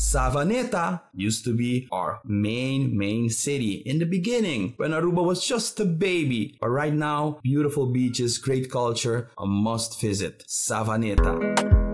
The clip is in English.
Savaneta used to be our main city in the beginning when Aruba was just a baby. But right now, beautiful beaches, great culture, a must visit. Savaneta.